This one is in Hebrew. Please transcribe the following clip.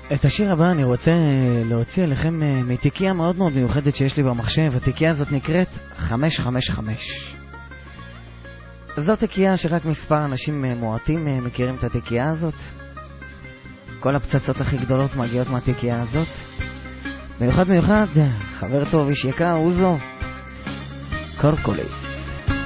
את השיר הבא אני רוצה להוציא אליכם מתיקייה מאוד מאוד מיוחדת שיש לי במחשב. התיקייה הזאת נקראת 555. זאת תיקייה שרק מספר אנשים מועטים מכירים את התיקייה הזאת. כל הפצצות הכי גדולות מגיעות מהתיקייה הזאת. מיוחד מיוחד, חבר טוב, איש יקר, אוזו קורקולי.